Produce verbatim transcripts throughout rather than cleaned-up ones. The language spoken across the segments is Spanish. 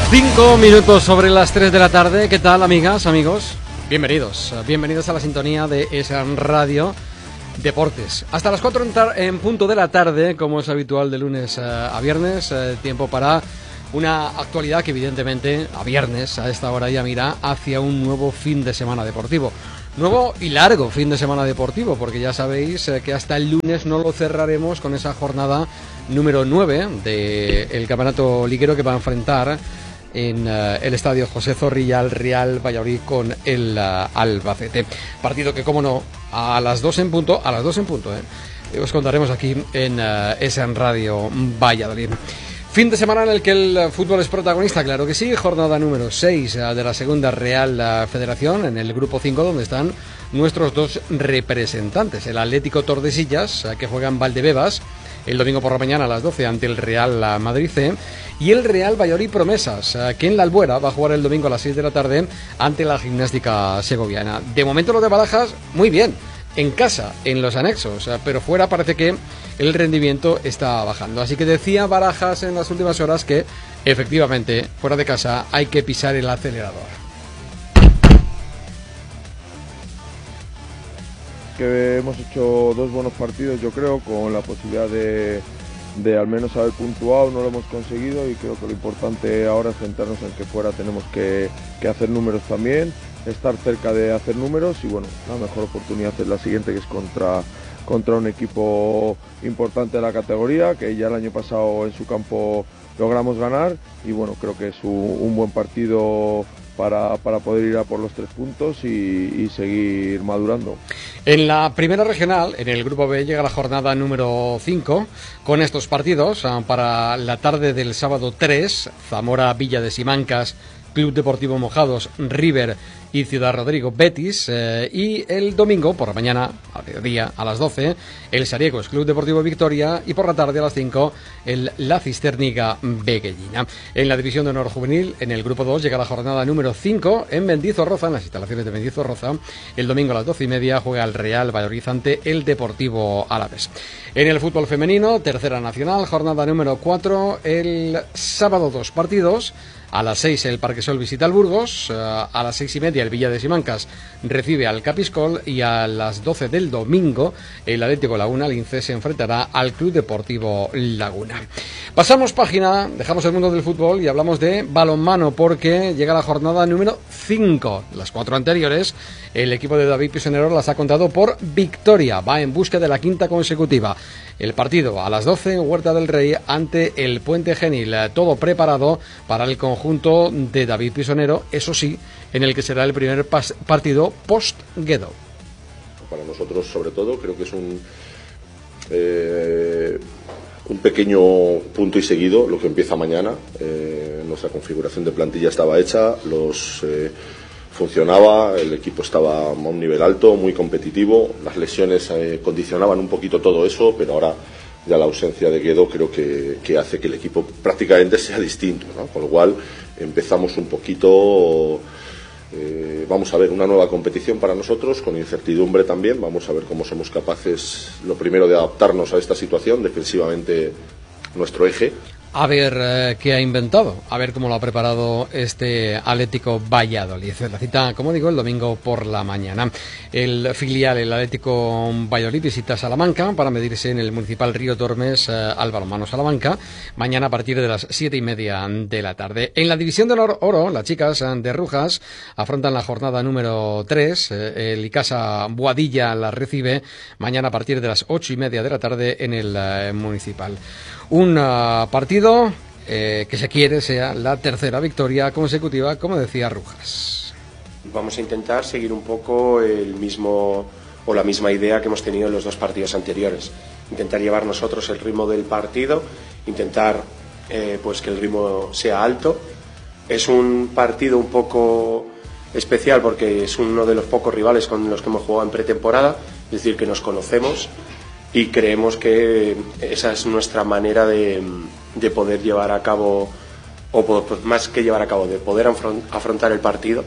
Cinco minutos sobre las tres de la tarde. ¿Qué tal, amigas, amigos? Bienvenidos, bienvenidos a la sintonía de ESAN Radio Deportes. Hasta las cuatro en punto de la tarde, como es habitual de lunes a viernes, tiempo para una actualidad que evidentemente a viernes a esta hora ya mira hacia un nuevo fin de semana deportivo. Nuevo y largo fin de semana deportivo, porque ya sabéis que hasta el lunes no lo cerraremos con esa jornada número nueve del campeonato liguero que va a enfrentar en uh, el estadio José Zorrilla al Real Valladolid con el uh, Albacete. Partido que, como no, a las dos en punto, a las dos en punto, eh, os contaremos aquí en uh, ESAN Radio Valladolid. Fin de semana en el que el fútbol es protagonista, claro que sí. Jornada número seis uh, de la segunda Real uh, Federación, en el grupo cinco, donde están nuestros dos representantes. El Atlético Tordesillas, uh, que juega en Valdebebas el domingo por la mañana a las doce ante el Real Madrid C, y el Real Valladolid Promesas, que en la Albuera va a jugar el domingo a las seis de la tarde ante la Gimnástica Segoviana. De momento lo de Barajas, muy bien, en casa, en los anexos, pero fuera parece que el rendimiento está bajando. Así que decía Barajas en las últimas horas que efectivamente fuera de casa hay que pisar el acelerador. Que hemos hecho dos buenos partidos, yo creo, con la posibilidad de, de al menos haber puntuado. No lo hemos conseguido y creo que lo importante ahora es centrarnos en que fuera tenemos que, que hacer números también, estar cerca de hacer números y bueno, la mejor oportunidad es la siguiente, que es contra, contra un equipo importante de la categoría, que ya el año pasado en su campo logramos ganar y bueno, creo que es un, un buen partido Para, para poder ir a por los tres puntos y, y seguir madurando. En la primera regional, en el grupo B, llega la jornada número cinco con estos partidos. Para la tarde del sábado tres, Zamora Villa de Simancas, Club Deportivo Mojados, River y Ciudad Rodrigo, Betis, eh, y el domingo por la mañana, a mediodía, a las doce, el Sariegos, Club Deportivo Victoria, y por la tarde a las cinco, el La Cisterniga Beguellina. En la división de honor juvenil, en el grupo dos, llega la jornada número cinco en Mendizorroza, en las instalaciones de Mendizorroza. El domingo a las doce y media juega el Real Valladolid ante el Deportivo Alavés. En el fútbol femenino, tercera nacional, jornada número cuatro, el sábado dos partidos. A las seis el Parquesol visita al Burgos, a las seis y media el Villa de Simancas recibe al Capiscol y a las doce del domingo el Atlético Laguna Lince se enfrentará al Club Deportivo Laguna. Pasamos página, dejamos el mundo del fútbol y hablamos de balonmano, porque llega la jornada número cinco. Las cuatro anteriores el equipo de David Pisonero las ha contado por victoria, va en busca de la quinta consecutiva. El partido a las doce en Huerta del Rey ante el Puente Genil, todo preparado para el conjunto de David Pisonero, eso sí, en el que será el primer pas- partido post-Guedo. Para nosotros, sobre todo, creo que es un eh, un pequeño punto y seguido lo que empieza mañana. Eh, nuestra configuración de plantilla estaba hecha, los eh, funcionaba, el equipo estaba a un nivel alto, muy competitivo. Las lesiones eh, condicionaban un poquito todo eso, pero ahora ya la ausencia de Guedo creo que, que hace que el equipo prácticamente sea distinto, ¿no? Con lo cual empezamos un poquito, eh, vamos a ver, una nueva competición para nosotros, con incertidumbre también. Vamos a ver cómo somos capaces, lo primero, de adaptarnos a esta situación, defensivamente nuestro eje. A ver eh, qué ha inventado, a ver cómo lo ha preparado este Atlético Valladolid. La cita, como digo, el domingo por la mañana. El filial, el Atlético Valladolid, visita Salamanca para medirse en el Municipal Río Tormes eh, al balonmano Salamanca, mañana a partir de las siete y media de la tarde. En la división de honor oro, las chicas de Rujas afrontan la jornada número tres. Eh, el Icasa Boadilla la recibe mañana a partir de las ocho y media de la tarde en el eh, Municipal. Un uh, partido eh, que se quiere sea la tercera victoria consecutiva, como decía Rujas. Vamos a intentar seguir un poco el mismo o la misma idea que hemos tenido en los dos partidos anteriores. Intentar llevar nosotros el ritmo del partido, intentar eh, pues que el ritmo sea alto. Es un partido un poco especial porque es uno de los pocos rivales con los que hemos jugado en pretemporada, es decir, que nos conocemos. Y creemos que esa es nuestra manera de, de poder llevar a cabo, o pues más que llevar a cabo, de poder afrontar el partido,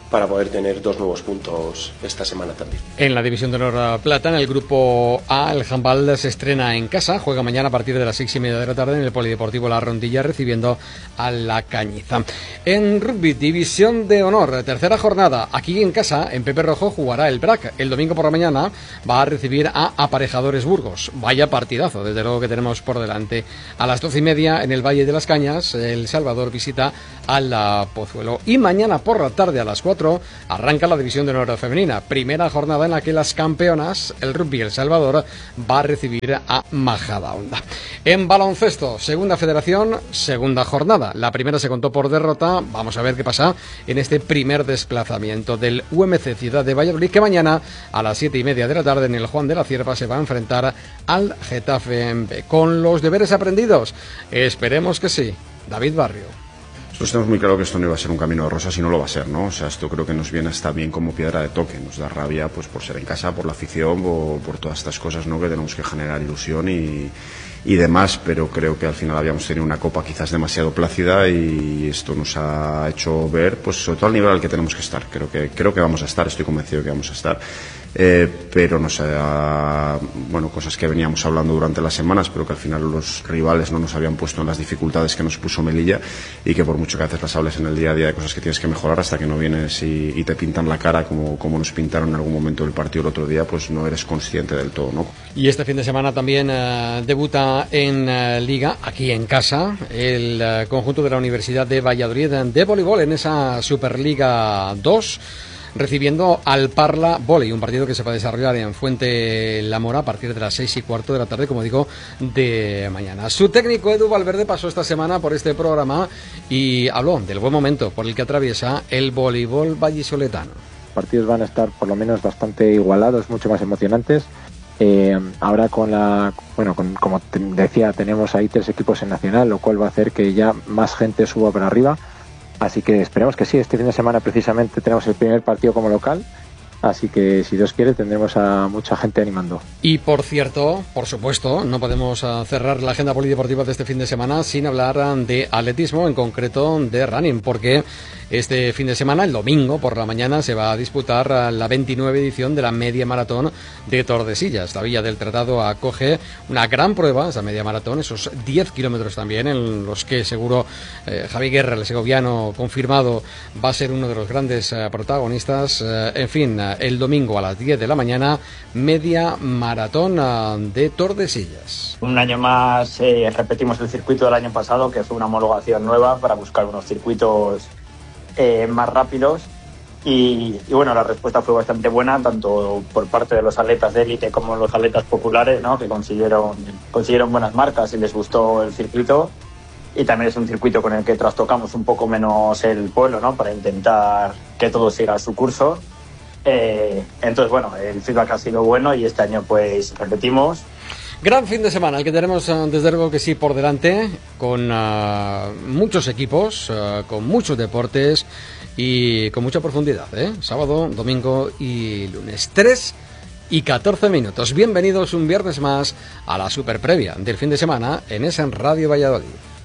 para poder tener dos nuevos puntos esta semana también. En la división de honor plata, en el grupo A, el handball se estrena en casa, juega mañana a partir de las seis y media de la tarde en el Polideportivo La Rondilla, recibiendo a la Cañiza. En rugby, división de honor, tercera jornada, aquí en casa, en Pepe Rojo, jugará el B R A C. El domingo por la mañana va a recibir a Aparejadores Burgos. Vaya partidazo, desde luego que tenemos por delante. A las doce y media, en el Valle de las Cañas, El Salvador visita a la Pozuelo. Y mañana por la tarde a las cuatro arranca la división de honor femenina, primera jornada en la que las campeonas, el rugby El Salvador, va a recibir a Majadahonda. En baloncesto, segunda federación, segunda jornada. La primera se contó por derrota. Vamos a ver qué pasa en este primer desplazamiento del U M C Ciudad de Valladolid, que mañana a las siete y media de la tarde en el Juan de la Cierva se va a enfrentar al Getafe B. Con los deberes aprendidos, esperemos que sí. David Barrio. Pues tenemos muy claro que esto no iba a ser un camino de rosas y no lo va a ser, ¿no? O sea, esto creo que nos viene hasta bien como piedra de toque. Nos da rabia pues por ser en casa, por la afición, por, por todas estas cosas, ¿no? Que tenemos que generar ilusión y, y demás, pero creo que al final habíamos tenido una copa quizás demasiado plácida y esto nos ha hecho ver, pues sobre todo al nivel al que tenemos que estar. Creo que, creo que vamos a estar, estoy convencido de que vamos a estar. Eh, pero no sé, uh, bueno, cosas que veníamos hablando durante las semanas, pero que al final los rivales no nos habían puesto en las dificultades que nos puso Melilla, y que por mucho que haces las hables en el día a día de cosas que tienes que mejorar, hasta que no vienes y, y te pintan la cara como, como nos pintaron en algún momento del partido el otro día, pues no eres consciente del todo, ¿no? Y este fin de semana también uh, debuta en uh, Liga, aquí en casa, el uh, conjunto de la Universidad de Valladolid de voleibol en esa Superliga dos, recibiendo al Parla Volley, un partido que se va a desarrollar en Fuente La Mora a partir de las seis y cuarto de la tarde, como digo, de mañana. Su técnico Edu Valverde pasó esta semana por este programa y habló del buen momento por el que atraviesa el voleibol vallisoletano. Los partidos van a estar por lo menos bastante igualados, mucho más emocionantes. Eh, ahora con la, bueno, con, como te decía, tenemos ahí tres equipos en Nacional, lo cual va a hacer que ya más gente suba para arriba. Así que esperemos que sí. Este fin de semana precisamente tenemos el primer partido como local, así que si Dios quiere tendremos a mucha gente animando. Y por cierto, por supuesto, no podemos uh, cerrar la agenda polideportiva de este fin de semana sin hablar uh, de atletismo, en concreto de running, porque este fin de semana, el domingo por la mañana, se va a disputar uh, la veintinueve edición de la media maratón de Tordesillas. La Villa del Tratado acoge una gran prueba, esa media maratón, esos diez kilómetros también, en los que seguro eh, Javi Guerra, el segoviano confirmado, va a ser uno de los grandes uh, protagonistas. Uh, en fin, uh, el domingo a las diez de la mañana, media maratón uh, de Tordesillas. Un año más eh, repetimos el circuito del año pasado, que fue una homologación nueva para buscar unos circuitos eh, más rápidos. Y, y bueno, la respuesta fue bastante buena, tanto por parte de los atletas de élite como los atletas populares, ¿no? Que consiguieron, consiguieron buenas marcas y les gustó el circuito. Y también es un circuito con el que trastocamos un poco menos el pueblo, ¿no? Para intentar que todo siga su curso. Eh, entonces, bueno, el feedback ha sido bueno y este año pues repetimos. Gran fin de semana, el que tenemos desde luego que sí por delante, con uh, muchos equipos, uh, con muchos deportes y con mucha profundidad, ¿eh? Sábado, domingo y lunes, tres y catorce minutos. Bienvenidos un viernes más a la super previa del fin de semana en esa Radio Valladolid.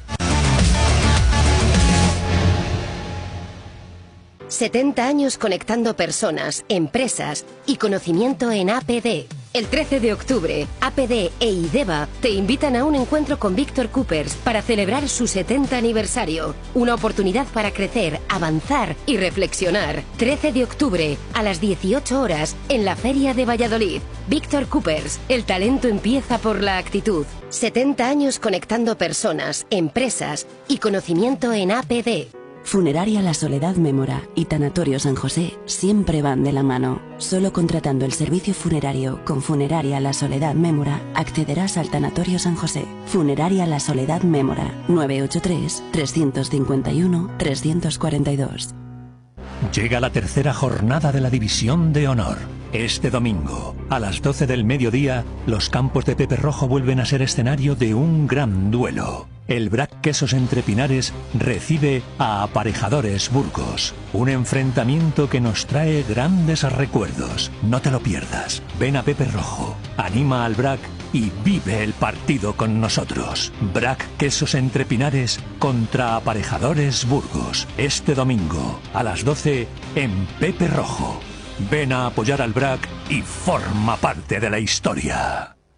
setenta años conectando personas, empresas y conocimiento en A P D. El trece de octubre, A P D e IDEVA te invitan a un encuentro con Víctor Coopers para celebrar su setenta aniversario. Una oportunidad para crecer, avanzar y reflexionar. trece de octubre, a las dieciocho horas, en la Feria de Valladolid. Víctor Coopers, el talento empieza por la actitud. setenta años conectando personas, empresas y conocimiento en A P D. Funeraria La Soledad Mémora y Tanatorio San José siempre van de la mano. Solo contratando el servicio funerario con Funeraria La Soledad Mémora accederás al Tanatorio San José. Funeraria La Soledad Mémora, nueve ocho tres, tres cinco uno, tres cuatro dos. Llega la tercera jornada de la División de Honor. Este domingo, a las doce del mediodía, los campos de Pepe Rojo vuelven a ser escenario de un gran duelo. El B R A C Quesos Entre Pinares recibe a Aparejadores Burgos. Un enfrentamiento que nos trae grandes recuerdos. No te lo pierdas. Ven a Pepe Rojo. Anima al B R A C y vive el partido con nosotros. Brac Quesos Entre Pinares contra Aparejadores Burgos. Este domingo a las doce en Pepe Rojo. Ven a apoyar al Brac y forma parte de la historia.